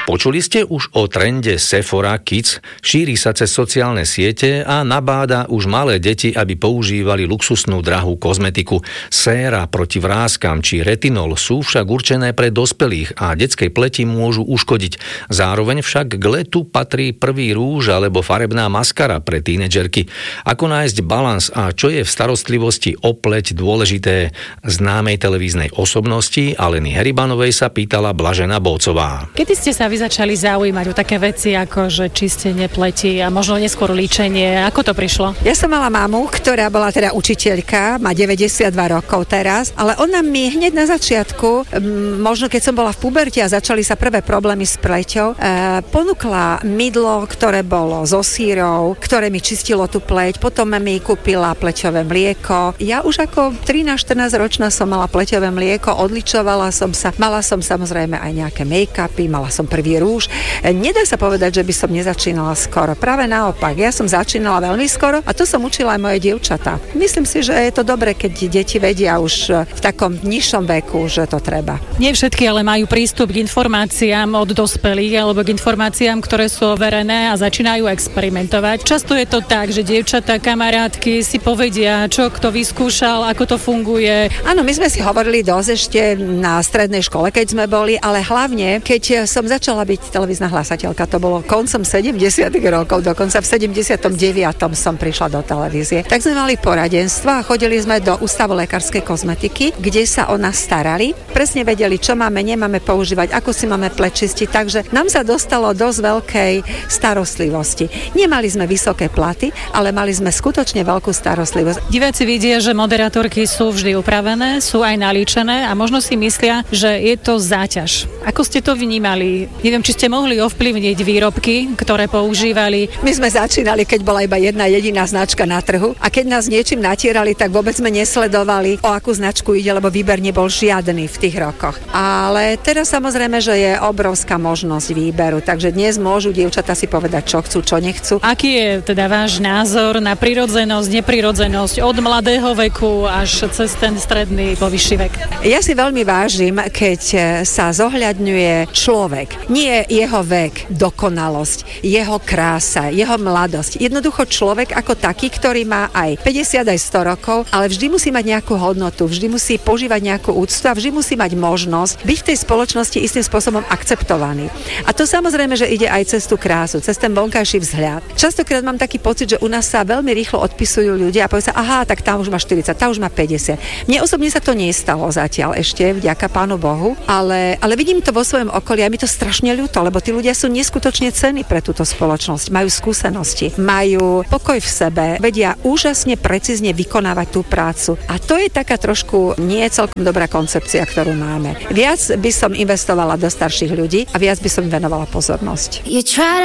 Počuli ste už o trende Sephora Kids? Šíri sa cez sociálne siete a nabáda už malé deti, aby používali luxusnú drahú kozmetiku. Séra proti vráskam či retinol sú však určené pre dospelých a detskej pleti môžu uškodiť. Zároveň však k letu patrí prvý rúž alebo farebná maskara pre tínedžerky. Ako nájsť balans a čo je v starostlivosti o pleť dôležité? Známej televíznej osobnosti Aleny Heribanovej sa pýtala Blažena Bócová. Kedy ste sa vy začali zaujímať o také veci ako že čistenie pleti a možno neskôr líčenie? Ako to prišlo? Ja som mala mamu, ktorá bola teda učiteľka, má 92 rokov teraz, ale ona mi hneď na začiatku, možno keď som bola v puberte a začali sa prvé problémy s pleťou, ponúkla mydlo, ktoré bolo so sírou, ktoré mi čistilo tú pleť, potom mi kúpila pleťové mlieko. Ja už ako 13-14 ročná som mala pleťové mlieko, odličovala som sa, mala som samozrejme aj nejaké make-upy, mala som prvý rúž. Nedá sa povedať, že by som nezačínala skoro. Práve naopak, ja som začínala veľmi skoro a to som učila aj moje dievčatá. Myslím si, že je to dobre, keď deti vedia už v takom nižšom veku, že to treba. Nie všetky ale majú prístup k informáciám od dospelých alebo k informáciám, ktoré sú overené a začínajú experimentovať. Často je to tak, že dievčatá, kamarátky si povedia, čo kto vyskúšal, ako to funguje. Áno, my sme si hovorili dosť ešte na strednej škole, keď sme boli, ale hlavne, keď som začala byť televízna hlasateľka, to bolo koncom 70. rokov, dokonca v 79. som prišla do televízie. Tak sme mali poradenstva a chodili sme do Ústavu lekárskej kozmetiky, kde sa o nás starali. Presne vedeli, čo máme, nemáme používať, ako si máme pleť čistiť, takže nám sa dostalo dosť veľkej starostlivosti. Nemali sme vysoké platy, ale mali sme skutočne veľkú starostlivosť. Diváci vidia, že moderátorky sú vždy upravené, sú aj nalíčené a možno si myslia, že je to záťaž. Ako ste to vnímali? Neviem, či ste mohli ovplyvniť výrobky, ktoré používali. My sme začínali, keď bola iba jedna jediná značka na trhu a keď nás niečím natierali, tak vôbec sme nesledovali, o akú značku ide, lebo výber nebol žiadny v tých rokoch. Ale teraz samozrejme, že je obrovská možnosť výberu, takže dnes môžu dievčatá si povedať, čo chcú, čo nechcú. Aký je teda váš názor na prirodzenosť, neprirodzenosť od mladého veku až cez ten stredný po vyšší vek? Ja si veľmi vážim, keď sa zohľadňuje človek. Nie jeho vek, dokonalosť, jeho krása, jeho mladosť. Jednoducho človek ako taký, ktorý má aj 50, aj 100 rokov, ale vždy musí mať nejakú hodnotu, vždy musí požívať nejakú úctu a vždy musí mať možnosť byť v tej spoločnosti istým spôsobom akceptovaný. A to samozrejme, že ide aj cez tú krásu, cez ten vonkajší vzhľad. Častokrát mám taký pocit, že u nás sa veľmi rýchlo odpisujú ľudia a povie sa, aha, tak tá už má 40, tá už má 50. Mne osobne sa to nestalo zatiaľ ešte, vďaka Pánu Bohu, ale vidím to vo svojom okolí a mi to strašne ľúto, lebo tí ľudia sú neskutočne cenní pre túto spoločnosť, majú skúsenosti, majú pokoj v sebe, vedia úžasne precízne vykonávať tú prácu. A to je taká trošku nie celkom dobrá koncepcia, ktorú máme. Viac by som investovala do starších ľudí a viac by som venovala pozornosť.